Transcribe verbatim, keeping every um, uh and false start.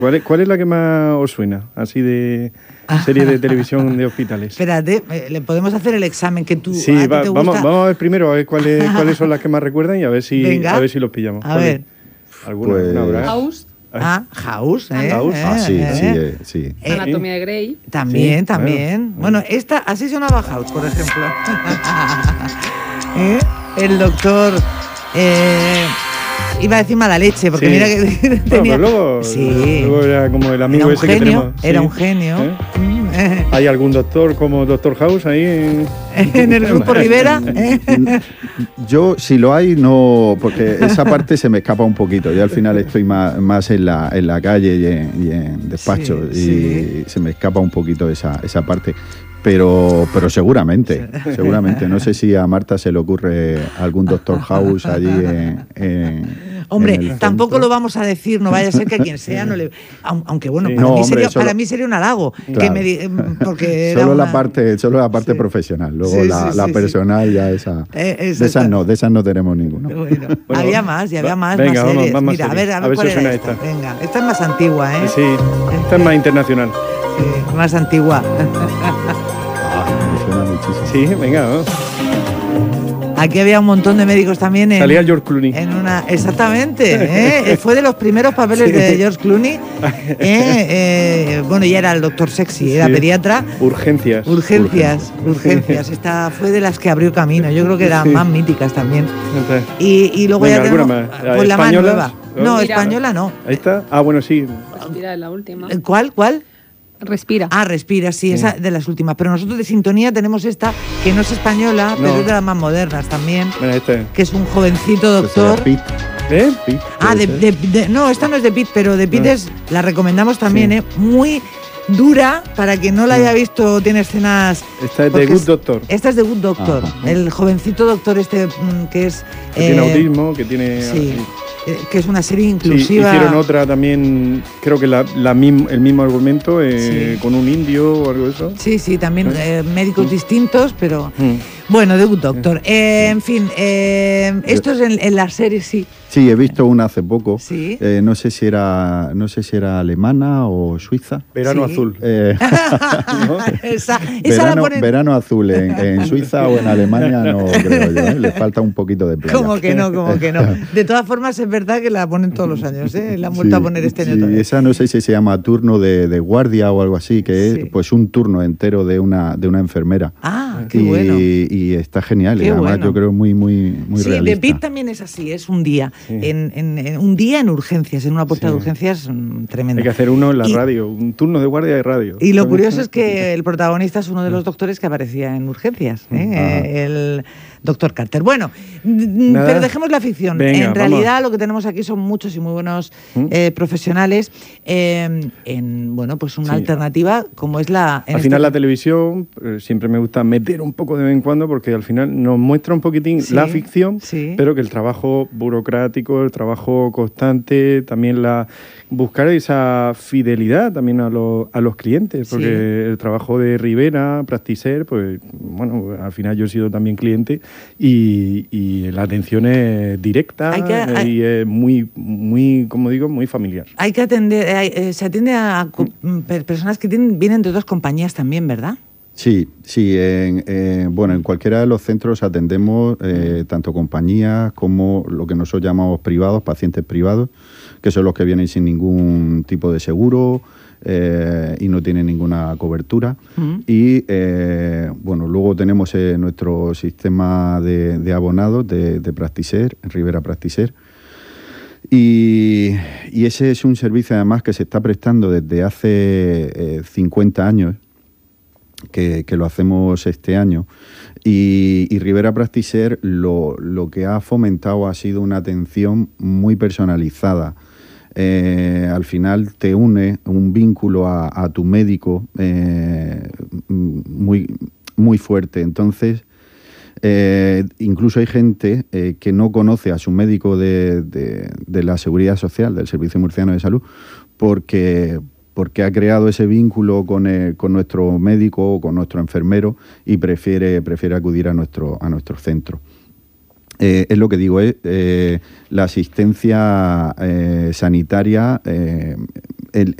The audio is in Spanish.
¿Cuál es, ¿Cuál es la que más os suena, así de serie de televisión de hospitales? Espérate, le podemos hacer el examen que tú... Sí, va, vamos, vamos a ver primero a ver cuáles, cuáles son las que más recuerdan y a ver si, a ver si los pillamos. A ver. ¿Alguna? Pues... ¿Alguna House. Ah, House, ¿eh? House. Eh, Ah, sí, eh. sí, eh, sí. Eh, Anatomía de Grey. También, Sí, también. bueno. Bueno, esta, así sonaba House, por ejemplo. ¿Eh? El doctor... Eh, iba a decir mala leche, porque Sí. mira que tenía... Bueno, pero luego, sí. luego era como el amigo Era un ese que genio, tenemos. era Sí. un genio. ¿Eh? Mm, eh. ¿Hay algún doctor como Doctor House ahí? En, En el grupo Rivera. ¿eh? Yo, si lo hay, no, porque esa parte se me escapa un poquito. Yo al final estoy más, más en, la, en la calle y en, y en despacho, Sí, y sí. se me escapa un poquito esa, esa parte. Pero, pero seguramente, seguramente. No sé si a Marta se le ocurre algún Doctor House allí en, en Hombre, en el tampoco centro. lo vamos a decir, no vaya a ser que quien sea no le... Aun- Aunque bueno, Sí. para, No, mí, hombre, sería, solo- para mí sería un halago. Claro. Que me, di- porque era Solo la una- parte, solo la parte Sí. profesional. Luego Sí, la, sí, la sí, personal ya esa. Eh, de esa esas está- no, de esas no tenemos ninguna. Bueno, Bueno, había más, y había va- más, venga, más vamos, series. más, más Mira, a series. ver, a A ver, ver cuál si era suena esta. esta. Venga, esta es más antigua, ¿eh? Sí, esta es más internacional. Sí, más antigua. Ah, me suena muchísimo. Sí, venga, vamos. Aquí había un montón de médicos también en, Salía George Clooney. en una... Exactamente, ¿eh? Fue de los primeros papeles Sí. de George Clooney. ¿eh? Eh, bueno, ya era el doctor sexy, era Sí. pediatra. Urgencias. Urgencias, urgencias. Esta fue de las que abrió camino. Yo creo que eran Sí. más míticas también. Entonces, Y, y luego Venga, ya ¿alguna tenemos, más? pues la más ¿Españolas? nueva. No, Mira. española no. ahí está. Ah, bueno, sí. Respira es la última. ¿Cuál? ¿Cuál? Respira. Ah, Respira, sí, esa de las últimas. Pero nosotros de sintonía tenemos esta, que no es española, No. pero es de las más modernas también, Mira, este. que es un jovencito Ese era doctor. Pete, ¿Eh? Pete, Ah, de, puede ser. de- de- no, esta no es de Pitt, pero de Pitt No. es, la recomendamos también, Sí. ¿eh? Muy dura, para quien no la haya visto, tiene escenas... Esta es de porque Good es- Doctor. Esta es de Good Doctor, Ajá. el jovencito doctor este mm, que es... Que tiene eh, autismo, que tiene... Sí, eh, que es una serie Sí, inclusiva. hicieron otra también, creo que la, la mim- el mismo argumento, eh, Sí. con un indio o algo de eso. Sí, sí, también eh, médicos distintos, pero... Mm. Bueno, de Good Doctor. Eh, en fin, eh, esto es en, en la serie, sí. Sí, he visto una hace poco. Sí. Eh, no sé si era, no sé si era alemana o suiza. Verano Sí. azul. Eh, esa esa la verano, ponen... verano azul en, en Suiza o en Alemania no creo yo. ¿eh? Le falta un poquito de playa. Como que no, como que no. De todas formas, es verdad que la ponen todos los años, ¿eh? La han vuelto Sí, a poner este año sí, también. esa no sé si se llama turno de, de guardia o algo así, que Sí. es pues un turno entero de una, de una enfermera. Ah, qué y, bueno. y está genial. Qué y además bueno. yo creo muy, muy, muy Sí, realista. de Pitt también es así, es un día. Sí. En, en- en- un día en urgencias, en una puerta Sí. de urgencias mm, tremenda. Hay que hacer uno en la Y- radio, un turno de guardia de radio. Y lo curioso es que el protagonista es uno de los doctores que aparecía en urgencias, ¿eh? Ah. Eh, el doctor Carter. Bueno, mm, Nada. pero dejemos la ficción. Venga, en vamos. realidad lo que tenemos aquí son muchos y muy buenos ¿Mm? eh, profesionales eh, en bueno pues una Sí. alternativa como es la... en Al este final la caso- televisión eh, siempre me gusta meter un poco de vez en cuando porque al final nos muestra un poquitín Sí, la ficción, sí. pero que el trabajo burocrático, el trabajo constante, también la buscar esa fidelidad también a, los a los clientes, porque Sí. el trabajo de Rivera, Practicer, pues bueno, al final yo he sido también cliente y, y la atención es directa Hay que- hay- y es muy, muy, como digo, muy familiar. Hay que atender, eh, eh, se atiende a co- per- personas que tienen, vienen de otras compañías también, ¿verdad? Sí, sí. En, eh, bueno, en cualquiera de los centros atendemos eh, tanto compañías como lo que nosotros llamamos privados, pacientes privados, que son los que vienen sin ningún tipo de seguro eh, y no tienen ninguna cobertura. Ujú. Y eh, bueno, luego tenemos eh, nuestro sistema de, de abonados de, de Practicer, Rivera Practicer. Y, y ese es un servicio además que se está prestando desde hace eh, cincuenta años. Que, que lo hacemos este año. Y, y Rivera Practicer lo, lo que ha fomentado ha sido una atención muy personalizada. Eh, al final te une un vínculo a, a tu médico eh, muy, muy fuerte. Entonces, eh, incluso hay gente eh, que no conoce a su médico de, de, de la Seguridad Social, del Servicio Murciano de Salud, porque... porque ha creado ese vínculo con, el, con nuestro médico o con nuestro enfermero y prefiere, prefiere acudir a nuestro, a nuestro centro. Eh, es lo que digo, eh, eh, la asistencia eh, sanitaria eh, el,